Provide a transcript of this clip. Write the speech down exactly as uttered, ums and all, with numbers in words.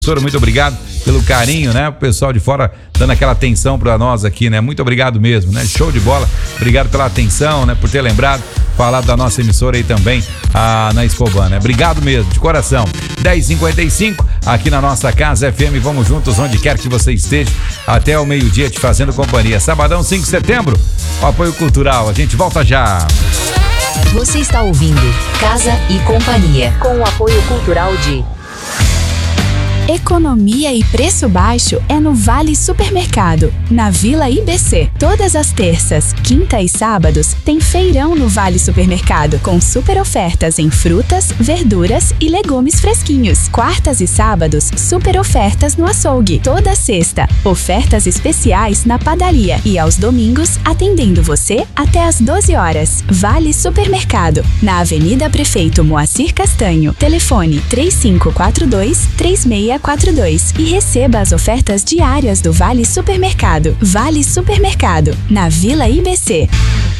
Muito obrigado pelo carinho, né? O pessoal de fora dando aquela atenção para nós aqui, né? Muito obrigado mesmo, né? Show de bola. Obrigado pela atenção, né? Por ter lembrado, falado da nossa emissora aí também, ah, na Escoban, né? Obrigado mesmo, de coração. dez e cinquenta e cinco, aqui na nossa casa F M, vamos juntos onde quer que você esteja, até o meio-dia te fazendo companhia. Sabadão, cinco de setembro, o apoio cultural. A gente volta já. Você está ouvindo Casa e Companhia, com o apoio cultural de... Economia e preço baixo é no Vale Supermercado, na Vila I B C. Todas as terças, quinta e sábados tem feirão no Vale Supermercado, com super ofertas em frutas, verduras e legumes fresquinhos. Quartas e sábados, super ofertas no açougue. Toda sexta, ofertas especiais na padaria e aos domingos, atendendo você até às doze horas. Vale Supermercado, na Avenida Prefeito Moacir Castanho. Telefone três cinco quatro dois, três seis quatro dois e receba as ofertas diárias do Vale Supermercado. Vale Supermercado, na Vila I B C.